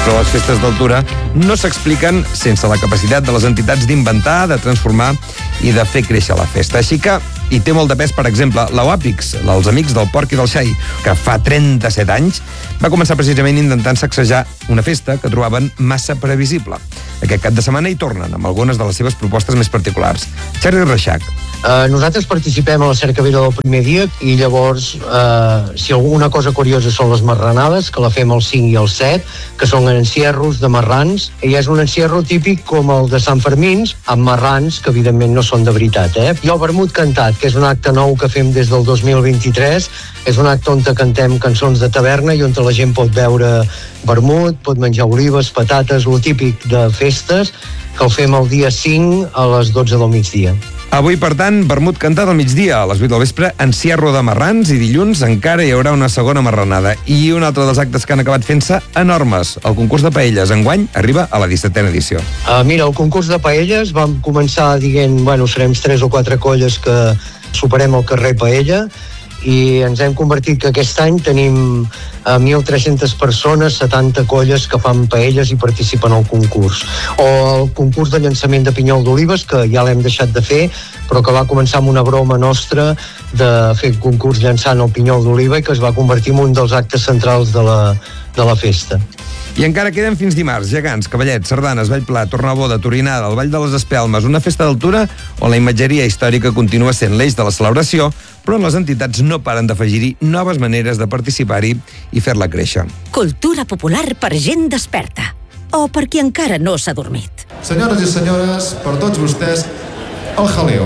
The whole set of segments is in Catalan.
Però les festes d'altura no s'expliquen sense la capacitat de les entitats d'inventar, de transformar i de fer créixer la festa. Així que hi té molt de pes, per exemple, la UAPIX, els Amics del Porc i del Xai, que fa 37 anys va començar precisament intentant sacsejar una festa que trobaven massa previsible. Aquest cap de setmana hi tornen amb algunes de les seves propostes més particulars. Xarri Reixac. Nosaltres participem a la cercavila del primer dia i llavors, si alguna cosa curiosa són les marranades, que la fem el 5 i el 7, que són encierros de marrans, i és un encierro típic com el de Sant Fermins, amb marrans que evidentment no són de veritat. I el vermut cantat, que és un acte nou que fem des del 2023, és un acte on cantem cançons de taverna i on la gent pot beure vermut, pot menjar olives, patates, lo típic de festes, que el fem el dia 5 a les 12 del migdia. Avui, per tant, vermut cantat al migdia, a les 8 del vespre, encierro de marrans, i dilluns encara hi haurà una segona marranada. I un altre dels actes que han acabat fent-se enormes. El concurs de paelles enguany arriba a la 17a edició. Mira, el concurs de paelles vam començar dient, serem 3 o 4 colles que superem el carrer Paella, i ens hem convertit que aquest any tenim 1.300 persones, 70 colles que fan paelles i participen al concurs. O el concurs de llançament de pinyol d'olives, que ja l'hem deixat de fer, però que va començar amb una broma nostra de fer concurs llançant el pinyol d'oliva i que es va convertir en un dels actes centrals de la festa. I encara queden fins dimarts gegants, cavallets, sardanes, Vallpla, Tornaboda, Torinada, el Vall de les Espelmes, una festa d'altura on la imatgeria històrica continua sent l'eix de la celebració, però les entitats no paren d'afegir-hi noves maneres de participar-hi i fer-la créixer. Cultura popular per gent desperta, o per qui encara no s'ha dormit. Senyores i senyores, per tots vostès, el jaleo.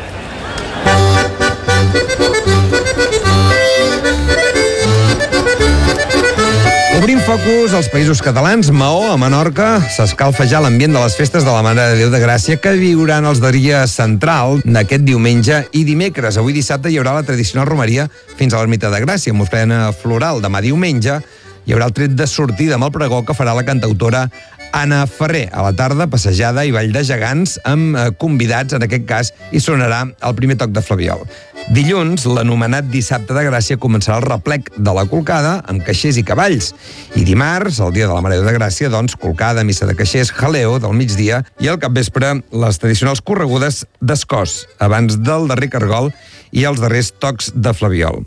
Obrim focus als Països Catalans. Maó, a Menorca, s'escalfa ja l'ambient de les festes de la Mare de Déu de Gràcia que viuran els dies central d'aquest diumenge i dimecres. Avui dissabte hi haurà la tradicional romeria fins a l'Ermita de Gràcia, amb ofrena floral. Demà diumenge hi haurà el tret de sortida amb el pregó que farà la cantautora Anna Ferrer. A la tarda, passejada i ball de gegants amb convidats, en aquest cas, i sonarà el primer toc de flabiol. Dilluns, l'anomenat Dissabte de Gràcia, començarà el replec de la colcada amb caixers i cavalls. I dimarts, el dia de la Mare de Déu de Gràcia, doncs, colcada, missa de caixers, jaleo del migdia i al capvespre les tradicionals corregudes d'escòs abans del darrer cargol i els darrers tocs de flabiol.